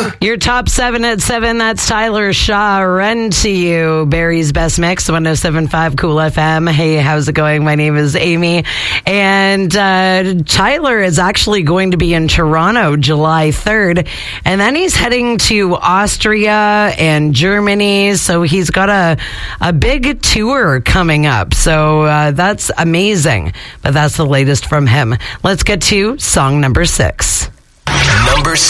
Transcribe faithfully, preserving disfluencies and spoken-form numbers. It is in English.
Your top seven at seven, that's Tyler Shaw, Run to You, Barry's Best Mix, one oh seven point five Cool F M. Hey, how's it going? My name is Amy. And uh, Tyler is actually going to be in Toronto July third. And then he's heading to Austria and Germany. So he's got a, a big tour coming up. So uh, that's amazing. But that's the latest from him. Let's get to song number six. Number